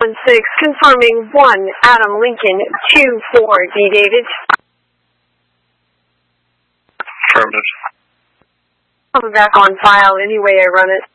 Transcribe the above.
6, confirming 1, Adam Lincoln, 2-4, D. David. Affirmative. Coming back on file any way I run it.